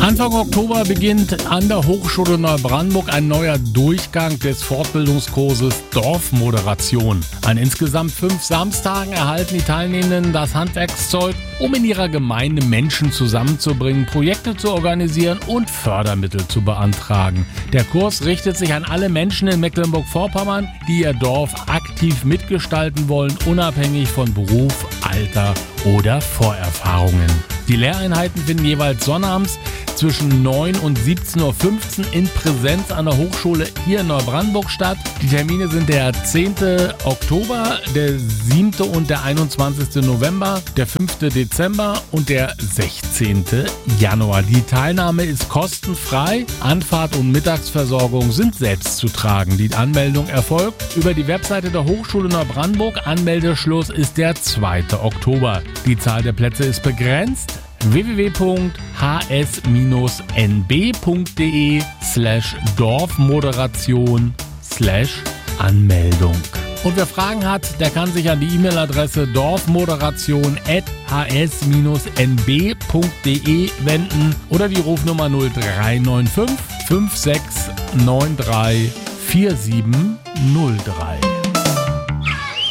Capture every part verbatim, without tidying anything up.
Anfang Oktober beginnt an der Hochschule Neubrandenburg ein neuer Durchgang des Fortbildungskurses Dorfmoderation. An insgesamt fünf Samstagen erhalten die Teilnehmenden das Handwerkszeug, um in ihrer Gemeinde Menschen zusammenzubringen, Projekte zu organisieren und Fördermittel zu beantragen. Der Kurs richtet sich an alle Menschen in Mecklenburg-Vorpommern, die ihr Dorf aktiv mitgestalten wollen, unabhängig von Beruf, Alter oder Vorerfahrungen. Die Lehreinheiten finden jeweils sonnabends zwischen neun und siebzehn Uhr fünfzehn in Präsenz an der Hochschule hier in Neubrandenburg statt. Die Termine sind der zehnten Oktober, der siebten und der einundzwanzigsten November, der fünften Dezember und der sechzehnten Januar. Die Teilnahme ist kostenfrei. Anfahrt und Mittagsversorgung sind selbst zu tragen. Die Anmeldung erfolgt über die Webseite der Hochschule Neubrandenburg. Anmeldeschluss ist der zweiten Oktober. Die Zahl der Plätze ist begrenzt. w w w punkt h s n b punkt d e slash Dorfmoderation slash Anmeldung. Und wer Fragen hat, der kann sich an die E-Mail-Adresse dorfmoderation at h s n b punkt d e wenden oder die Rufnummer null drei neun fünf fünf sechs neun drei vier sieben null drei.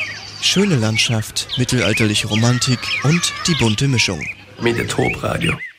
Schöne Landschaft, mittelalterliche Romantik und die bunte Mischung. Mediatorp Radio.